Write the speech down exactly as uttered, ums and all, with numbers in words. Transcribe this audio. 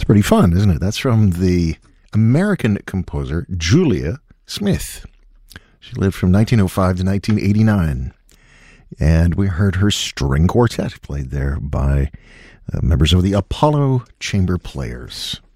pretty fun, isn't it? That's from the American composer Julia Smith. She lived from nineteen oh five to nineteen eighty-nine. And we heard her string quartet played there by uh, members of the Apollo Chamber Players.